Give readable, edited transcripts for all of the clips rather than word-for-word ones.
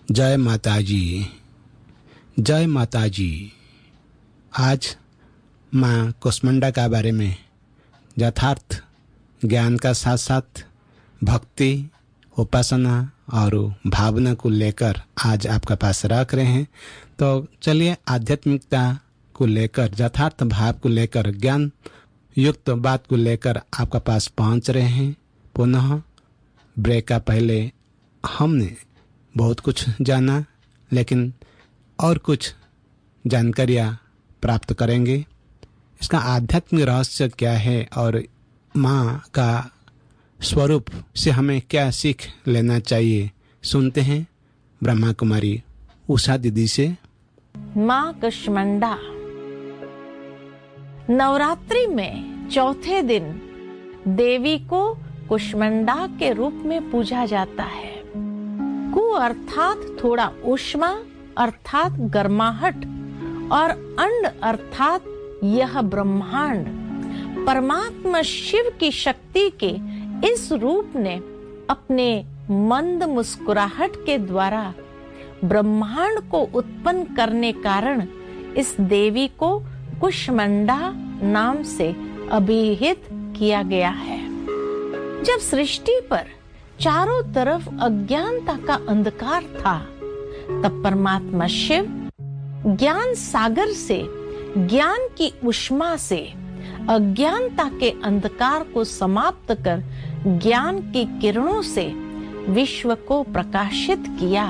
जय माता जी, जय माता जी। आज माँ कुष्मांडा का बारे में यथार्थ ज्ञान का साथ साथ भक्ति, उपासना और भावना को लेकर आज आपका पास रख रहे हैं। तो चलिए आध्यात्मिकता को लेकर, यथार्थ भाव को लेकर, ज्ञान युक्त बात को लेकर आपका पास पहुंच रहे हैं। पुनः ब्रेक का पहले हमने बहुत कुछ जाना, लेकिन और कुछ जानकारियाँ प्राप्त करेंगे। इसका आध्यात्मिक रहस्य क्या है और माँ का स्वरूप से हमें क्या सीख लेना चाहिए, सुनते हैं ब्रह्मा कुमारी उषा दीदी से। माँ कुष्मांडा। नवरात्रि में चौथे दिन देवी को कुष्मांडा के रूप में पूजा जाता है। कु अर्थात थोड़ा ऊष्मा अर्थात गर्माहट और अंड अर्थात यह ब्रह्मांड। परमात्मा शिव की शक्ति के इस रूप ने अपने मंद मुस्कुराहट के द्वारा ब्रह्मांड को उत्पन्न करने कारण इस देवी को कुष्मांडा नाम से अभिहित किया गया है। जब सृष्टि पर चारों तरफ अज्ञानता का अंधकार था, तब परमात्मा शिव ज्ञान सागर से, ज्ञान की उष्मा से अज्ञानता के अंधकार को समाप्त कर ज्ञान की किरणों से विश्व को प्रकाशित किया,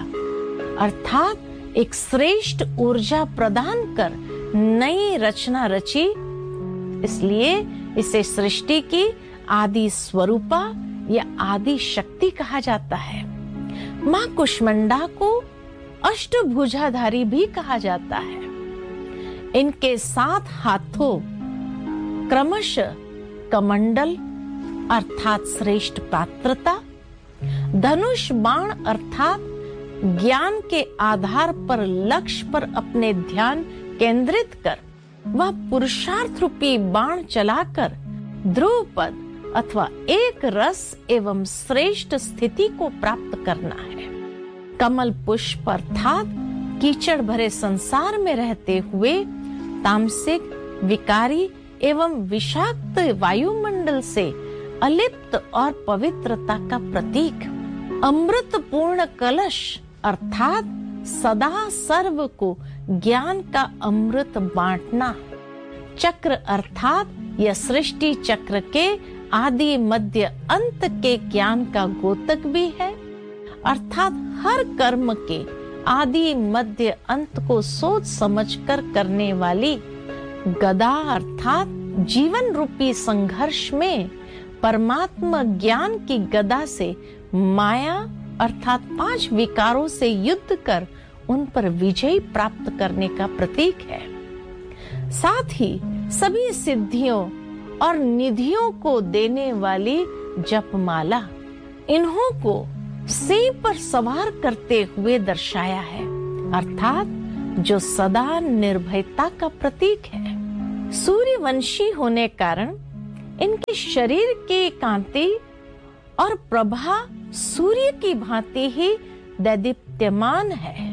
अर्थात एक श्रेष्ठ ऊर्जा प्रदान कर नई रचना रची। इसलिए इसे सृष्टि की आदि स्वरूपा या आदि शक्ति कहा जाता है। माँ कुष्मांडा को अष्टभुजाधारी भी कहा जाता है। इनके 7 हाथों क्रमशः कमंडल अर्थात श्रेष्ठ पात्रता, धनुष बाण अर्थात ज्ञान के आधार पर लक्ष्य पर अपने ध्यान केंद्रित कर वह पुरुषार्थ रूपी बाण चलाकर ध्रुव पद अथवा एक रस एवं श्रेष्ठ स्थिति को प्राप्त करना है। कमल पुष्प अर्थात कीचड़ भरे संसार में रहते हुए तामसिक, विकारी एवं विषाक्त वायुमंडल से अलिप्त और पवित्रता का प्रतीक। अमृत पूर्ण कलश अर्थात सदा सर्व को ज्ञान का अमृत बांटना। चक्र अर्थात यह सृष्टि चक्र के आदि मध्य अंत के ज्ञान का गोतक भी है, अर्थात हर कर्म के आदि मध्य अंत को सोच समझकर करने वाली। गदा अर्थात जीवन रूपी संघर्ष में परमात्मा ज्ञान की गदा से माया अर्थात 5 विकारों से युद्ध कर उन पर विजय प्राप्त करने का प्रतीक है। साथ ही सभी सिद्धियों और निधियों को देने वाली जपमाला। इन्हों को सिंह पर सवार करते हुए दर्शाया है, अर्थात जो सदा निर्भयता का प्रतीक है। सूर्यवंशी होने कारण इनके शरीर की कांति और प्रभा सूर्य की भांति ही दैदीप्यमान है।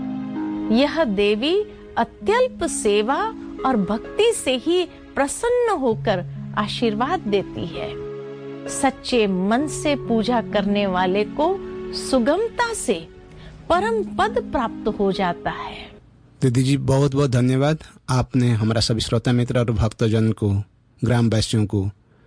यह देवी अत्यल्प सेवा और भक्ति से ही प्रसन्न होकर आशीर्वाद देती है। सच्चे मन से पूजा करने वाले को सुगमता से परम पद प्राप्त हो जाता है। दीदी जी बहुत बहुत धन्यवाद। आपने हमारा सभी श्रोता मित्र और भक्तजन को, ग्रामवासियों को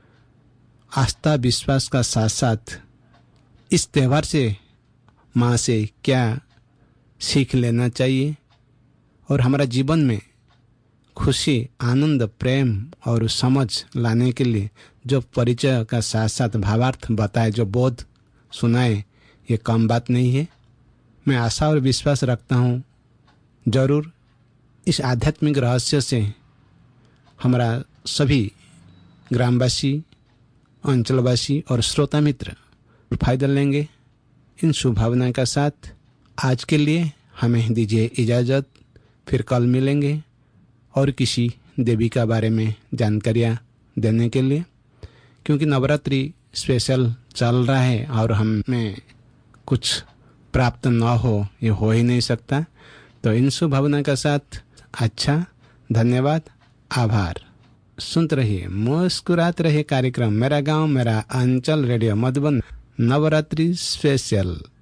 आस्था विश्वास का साथ साथ इस त्यौहार से माँ से क्या सीख लेना चाहिए और हमारा जीवन में खुशी, आनंद, प्रेम और समझ लाने के लिए जो परिचय का साथ साथ भावार्थ बताए, जो बोध सुनाए, ये कम बात नहीं है। मैं आशा और विश्वास रखता हूँ जरूर इस आध्यात्मिक रहस्य से हमारा सभी ग्रामवासी, अंचलवासी और श्रोता मित्र फायदा लेंगे। इन शुभभावना के साथ आज के लिए हमें दीजिए इजाज़त। फिर कल मिलेंगे और किसी देवी का बारे में जानकारियाँ देने के लिए, क्योंकि नवरात्रि स्पेशल चल रहा है और हमें कुछ प्राप्त न हो, ये हो ही नहीं सकता। तो इन शुभ भावना के साथ अच्छा, धन्यवाद, आभार। सुनते रहिए, मुस्कुराते रहिए कार्यक्रम मेरा गांव मेरा अंचल, रेडियो मधुबन नवरात्रि स्पेशल।